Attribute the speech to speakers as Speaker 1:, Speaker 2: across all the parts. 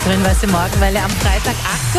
Speaker 1: Grün-Weiße Morgenwelle am Freitag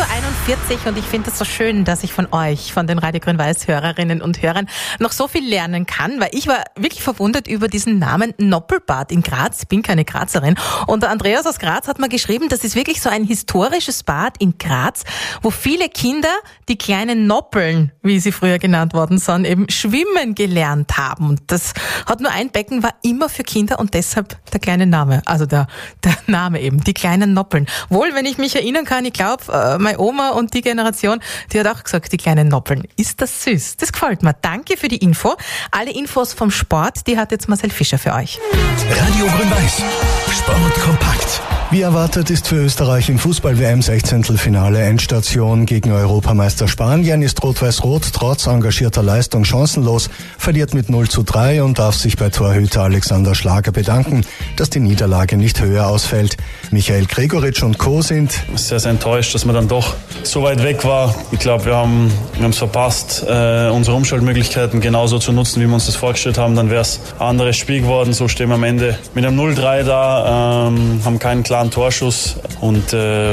Speaker 1: 8.41 Uhr und ich finde es so schön, dass ich von euch, von den Radio Grün-Weiß-Hörerinnen und Hörern noch so viel lernen kann, weil ich war wirklich verwundert über diesen Namen Noppelbad in Graz. Ich bin keine Grazerin und der Andreas aus Graz hat mir geschrieben, das ist wirklich so ein historisches Bad in Graz, wo viele Kinder die kleinen Noppeln, wie sie früher genannt worden sind, eben schwimmen gelernt haben. Und das hat nur ein Becken, war immer für Kinder und deshalb der kleine Name, also der Name eben, die kleinen Noppeln. Wohl, wenn ich mich erinnern kann, ich glaube, meine Oma und die Generation, die hat auch gesagt, die kleinen Noppeln. Ist das süß? Das gefällt mir. Danke für die Info. Alle Infos vom Sport, die hat jetzt Marcel Fischer für euch.
Speaker 2: Radio Grün-Weiß. Sport kompakt.
Speaker 3: Wie erwartet ist für Österreich im Fußball-WM-16-Finale Endstation gegen Europameister Spanien, ist Rot-Weiß-Rot trotz engagierter Leistung chancenlos, verliert mit 0:3 und darf sich bei Torhüter Alexander Schlager bedanken, dass die Niederlage nicht höher ausfällt. Michael Gregoritsch und Co. sind
Speaker 4: sehr, sehr enttäuscht, dass man dann doch so weit weg war. Ich glaube, wir haben es verpasst, unsere Umschaltmöglichkeiten genauso zu nutzen, wie wir uns das vorgestellt haben. Dann wäre es ein anderes Spiel geworden. So stehen wir am Ende mit einem 0:3 da, haben keinen klaren Torschuss und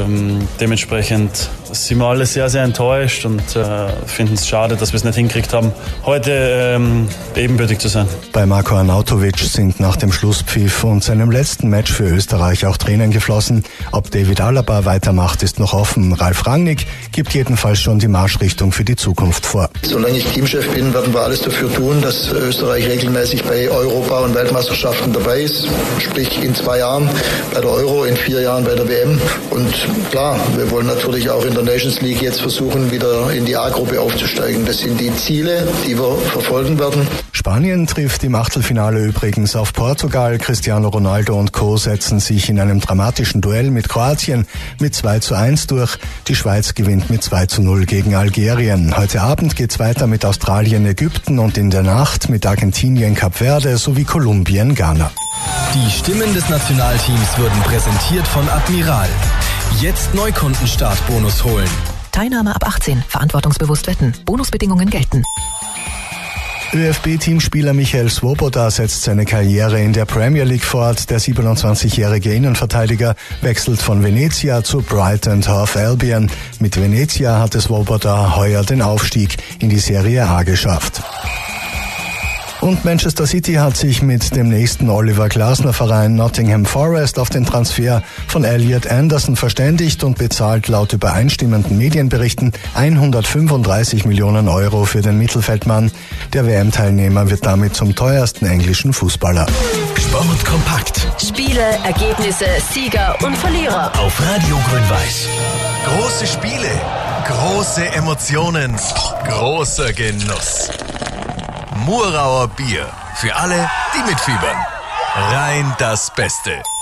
Speaker 4: dementsprechend sind wir alle sehr, sehr enttäuscht und finden es schade, dass wir es nicht hingekriegt haben, heute ebenbürtig zu sein.
Speaker 3: Bei Marko Arnautovic sind nach dem Schlusspfiff und seinem letzten Match für Österreich auch Tränen geflossen. Ob David Alaba weitermacht, ist noch offen. Ralf Rangnick gibt jedenfalls schon die Marschrichtung für die Zukunft vor.
Speaker 5: Solange ich Teamchef bin, werden wir alles dafür tun, dass Österreich regelmäßig bei Europa- und Weltmeisterschaften dabei ist. Sprich in 2 Jahren bei der Euro, in 4 Jahren bei der WM. Und klar, wir wollen natürlich auch in der Nations League jetzt versuchen, wieder in die A-Gruppe aufzusteigen. Das sind die Ziele, die wir verfolgen werden.
Speaker 3: Spanien trifft im Achtelfinale übrigens auf Portugal. Cristiano Ronaldo und Co. setzen sich in einem dramatischen Duell mit Kroatien mit 2:1 durch. Die Schweiz gewinnt mit 2:0 gegen Algerien. Heute Abend geht's weiter mit Australien, Ägypten und in der Nacht mit Argentinien, Kap Verde sowie Kolumbien, Ghana.
Speaker 2: Die Stimmen des Nationalteams wurden präsentiert von Admiral. Jetzt Neukundenstart-Bonus holen.
Speaker 6: Teilnahme ab 18. Verantwortungsbewusst wetten. Bonusbedingungen gelten.
Speaker 3: ÖFB-Teamspieler Michael Svoboda setzt seine Karriere in der Premier League fort. Der 27-jährige Innenverteidiger wechselt von Venezia zu Brighton & Hove Albion. Mit Venezia hat Svoboda heuer den Aufstieg in die Serie A geschafft. Und Manchester City hat sich mit dem nächsten Oliver Glasner-Verein Nottingham Forest auf den Transfer von Elliot Anderson verständigt und bezahlt laut übereinstimmenden Medienberichten 135 Millionen Euro für den Mittelfeldmann. Der WM-Teilnehmer wird damit zum teuersten englischen Fußballer.
Speaker 2: Sport kompakt.
Speaker 7: Spiele, Ergebnisse, Sieger und Verlierer.
Speaker 2: Auf Radio Grün-Weiß. Große Spiele, große Emotionen, großer Genuss. Murauer Bier. Für alle, die mitfiebern. Rein das Beste.